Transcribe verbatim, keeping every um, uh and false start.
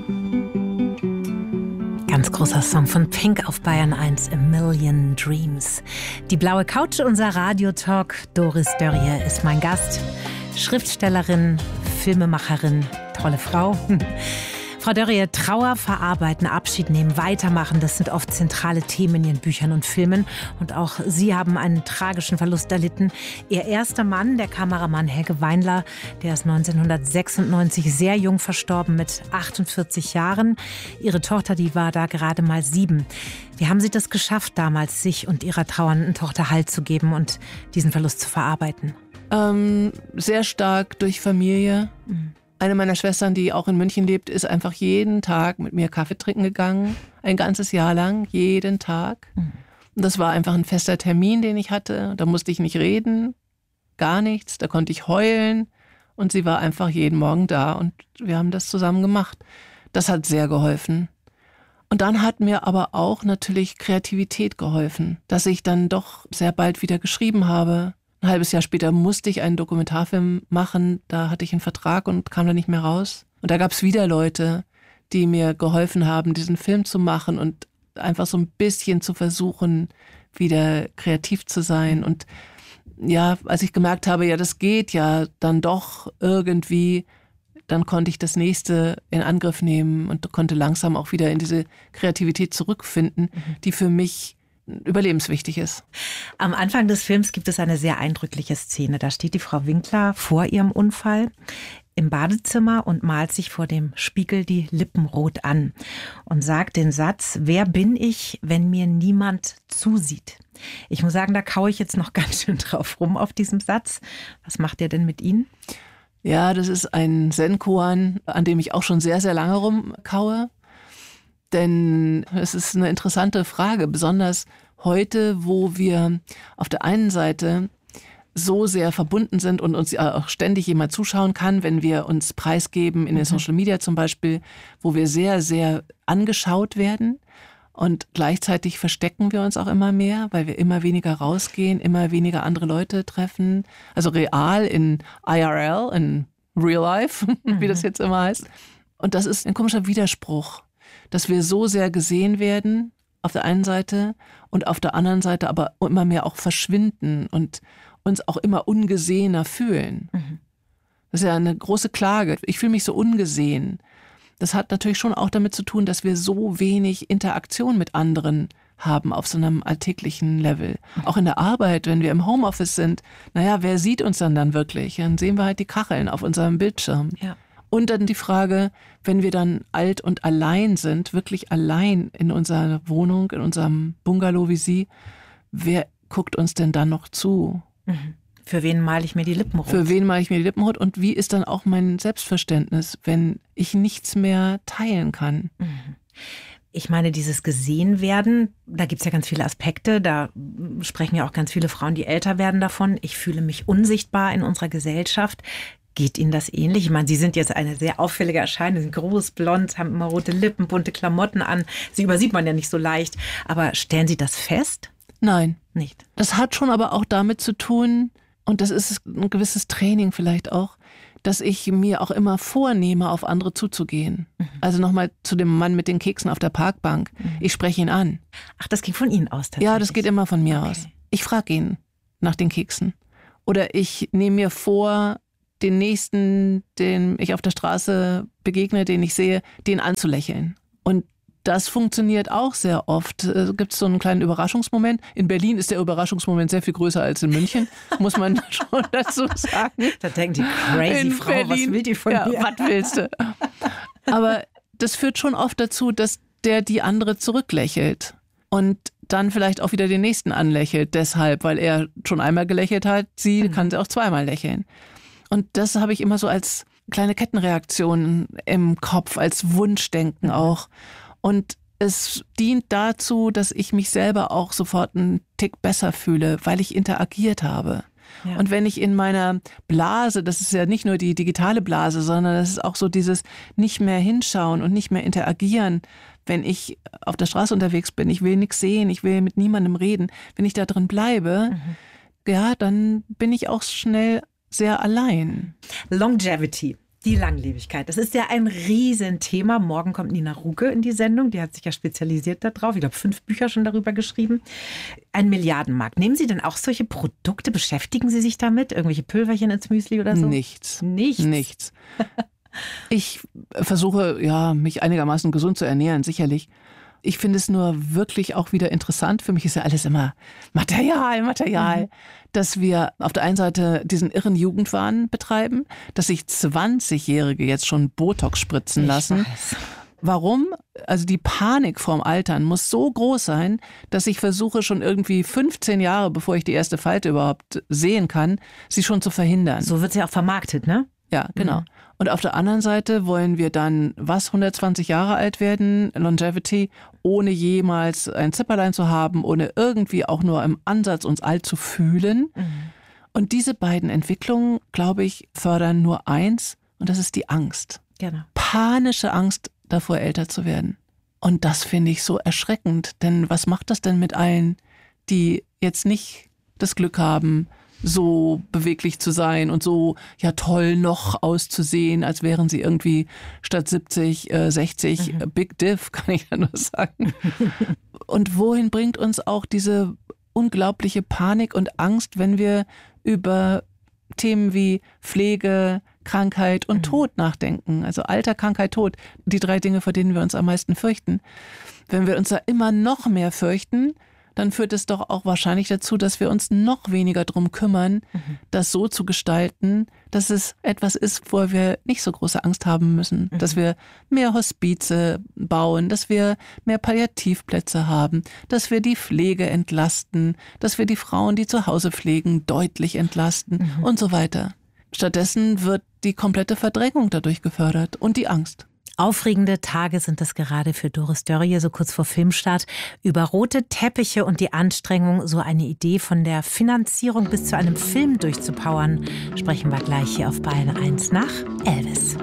Ganz großer Song von Pink auf Bayern eins, A Million Dreams. Die blaue Couch, unser Radiotalk. Doris Dörrie ist mein Gast. Schriftstellerin, Filmemacherin, tolle Frau. Frau Dörrie, Trauer verarbeiten, Abschied nehmen, weitermachen, das sind oft zentrale Themen in Ihren Büchern und Filmen. Und auch Sie haben einen tragischen Verlust erlitten. Ihr erster Mann, der Kameramann Helge Weinler, der ist neunzehnhundertsechsundneunzig sehr jung verstorben mit achtundvierzig Jahren. Ihre Tochter, die war da gerade mal sieben. Wie haben Sie das geschafft, damals sich und Ihrer trauernden Tochter Halt zu geben und diesen Verlust zu verarbeiten? Ähm, sehr stark durch Familie. Mhm. Eine meiner Schwestern, die auch in München lebt, ist einfach jeden Tag mit mir Kaffee trinken gegangen. Ein ganzes Jahr lang, jeden Tag. Mhm. Und das war einfach ein fester Termin, den ich hatte. Da musste ich nicht reden, gar nichts. Da konnte ich heulen. Und sie war einfach jeden Morgen da. Und wir haben das zusammen gemacht. Das hat sehr geholfen. Und dann hat mir aber auch natürlich Kreativität geholfen. Dass ich dann doch sehr bald wieder geschrieben habe. Ein halbes Jahr später musste ich einen Dokumentarfilm machen. Da hatte ich einen Vertrag und kam da nicht mehr raus. Und da gab es wieder Leute, die mir geholfen haben, diesen Film zu machen und einfach so ein bisschen zu versuchen, wieder kreativ zu sein. Und ja, als ich gemerkt habe, ja, das geht ja dann doch irgendwie, dann konnte ich das nächste in Angriff nehmen und konnte langsam auch wieder in diese Kreativität zurückfinden, die für mich überlebenswichtig ist. Am Anfang des Films gibt es eine sehr eindrückliche Szene. Da steht die Frau Winkler vor ihrem Unfall im Badezimmer und malt sich vor dem Spiegel die Lippen rot an und sagt den Satz: Wer bin ich, wenn mir niemand zusieht? Ich muss sagen, da kaue ich jetzt noch ganz schön drauf rum auf diesem Satz. Was macht der denn mit Ihnen? Ja, das ist ein Zen-Koan, an dem ich auch schon sehr, sehr lange rumkaue. Denn es ist eine interessante Frage, besonders heute, wo wir auf der einen Seite so sehr verbunden sind und uns auch ständig jemand zuschauen kann, wenn wir uns preisgeben in den Social Media zum Beispiel, wo wir sehr, sehr angeschaut werden. Und gleichzeitig verstecken wir uns auch immer mehr, weil wir immer weniger rausgehen, immer weniger andere Leute treffen. Also real in I R L, in Real Life, wie das jetzt immer heißt. Und das ist ein komischer Widerspruch, dass wir so sehr gesehen werden auf der einen Seite und auf der anderen Seite aber immer mehr auch verschwinden und uns auch immer ungesehener fühlen. Mhm. Das ist ja eine große Klage. Ich fühle mich so ungesehen. Das hat natürlich schon auch damit zu tun, dass wir so wenig Interaktion mit anderen haben auf so einem alltäglichen Level. Mhm. Auch in der Arbeit, wenn wir im Homeoffice sind, naja, wer sieht uns dann dann wirklich? Dann sehen wir halt die Kacheln auf unserem Bildschirm. Ja. Und dann die Frage, wenn wir dann alt und allein sind, wirklich allein in unserer Wohnung, in unserem Bungalow wie Sie, wer guckt uns denn dann noch zu? Mhm. Für wen male ich mir die Lippen rot? Für wen male ich mir die Lippen rot? Und wie ist dann auch mein Selbstverständnis, wenn ich nichts mehr teilen kann? Mhm. Ich meine, dieses Gesehenwerden, da gibt es ja ganz viele Aspekte. Da sprechen ja auch ganz viele Frauen, die älter werden, davon. Ich fühle mich unsichtbar in unserer Gesellschaft. Geht Ihnen das ähnlich? Ich meine, Sie sind jetzt eine sehr auffällige Erscheinung, Sie sind groß, blond, haben immer rote Lippen, bunte Klamotten an. Sie übersieht man ja nicht so leicht. Aber stellen Sie das fest? Nein. Nicht. Das hat schon aber auch damit zu tun, und das ist ein gewisses Training vielleicht auch, dass ich mir auch immer vornehme, auf andere zuzugehen. Mhm. Also nochmal zu dem Mann mit den Keksen auf der Parkbank. Mhm. Ich spreche ihn an. Ach, das ging von Ihnen aus tatsächlich? Ja, das geht immer von mir okay. aus. Ich frage ihn nach den Keksen. Oder ich nehme mir vor, den Nächsten, den ich auf der Straße begegne, den ich sehe, den anzulächeln. Und das funktioniert auch sehr oft. Es gibt so einen kleinen Überraschungsmoment. In Berlin ist der Überraschungsmoment sehr viel größer als in München, muss man schon dazu sagen. Da denkt die crazy in Frau, Berlin, was will die von ja, mir? Was willst du? Aber das führt schon oft dazu, dass der die andere zurücklächelt und dann vielleicht auch wieder den Nächsten anlächelt. Deshalb, weil er schon einmal gelächelt hat, sie mhm. kann sie auch zweimal lächeln. Und das habe ich immer so als kleine Kettenreaktion im Kopf, als Wunschdenken auch. Und es dient dazu, dass ich mich selber auch sofort einen Tick besser fühle, weil ich interagiert habe. Ja. Und wenn ich in meiner Blase, das ist ja nicht nur die digitale Blase, sondern das ist auch so dieses nicht mehr hinschauen und nicht mehr interagieren, wenn ich auf der Straße unterwegs bin, ich will nichts sehen, ich will mit niemandem reden. Wenn ich da drin bleibe, mhm. ja, dann bin ich auch schnell sehr allein. Longevity Die Langlebigkeit. Das ist ja ein Riesenthema. Morgen kommt Nina Ruge in die Sendung. Die hat sich ja spezialisiert darauf. Ich glaube, fünf Bücher schon darüber geschrieben. Ein Milliardenmarkt. Nehmen Sie denn auch solche Produkte? Beschäftigen Sie sich damit? Irgendwelche Pülverchen ins Müsli oder so? Nichts. Nichts? Nichts. Ich versuche, ja, mich einigermaßen gesund zu ernähren, sicherlich. Ich finde es nur wirklich auch wieder interessant. Für mich ist ja alles immer Material, Material. Mhm. Dass wir auf der einen Seite diesen irren Jugendwahn betreiben, dass sich zwanzigjährige jetzt schon Botox spritzen lassen. Ich weiß. Warum? Also die Panik vorm Altern muss so groß sein, dass ich versuche schon irgendwie fünfzehn Jahre, bevor ich die erste Falte überhaupt sehen kann, sie schon zu verhindern. So wird sie auch vermarktet, ne? Ja, genau. Mhm. Und auf der anderen Seite wollen wir dann, was, hundertzwanzig Jahre alt werden, Longevity, ohne jemals ein Zipperlein zu haben, ohne irgendwie auch nur im Ansatz uns alt zu fühlen. Mhm. Und diese beiden Entwicklungen, glaube ich, fördern nur eins, und das ist die Angst. Genau. Panische Angst davor, älter zu werden. Und das finde ich so erschreckend, denn was macht das denn mit allen, die jetzt nicht das Glück haben, so beweglich zu sein und so ja toll noch auszusehen, als wären sie irgendwie statt siebzig, äh, sechzig, mhm. Big Diff, kann ich ja nur sagen. Und wohin bringt uns auch diese unglaubliche Panik und Angst, wenn wir über Themen wie Pflege, Krankheit und mhm. Tod nachdenken? Also Alter, Krankheit, Tod, die drei Dinge, vor denen wir uns am meisten fürchten. Wenn wir uns da immer noch mehr fürchten, dann führt es doch auch wahrscheinlich dazu, dass wir uns noch weniger drum kümmern, mhm. das so zu gestalten, dass es etwas ist, wo wir nicht so große Angst haben müssen. Mhm. Dass wir mehr Hospize bauen, dass wir mehr Palliativplätze haben, dass wir die Pflege entlasten, dass wir die Frauen, die zu Hause pflegen, deutlich entlasten mhm. und so weiter. Stattdessen wird die komplette Verdrängung dadurch gefördert und die Angst. Aufregende Tage sind das gerade für Doris Dörrie, so kurz vor Filmstart. Über rote Teppiche und die Anstrengung, so eine Idee von der Finanzierung bis zu einem Film durchzupowern, sprechen wir gleich hier auf Bayern eins nach Elvis.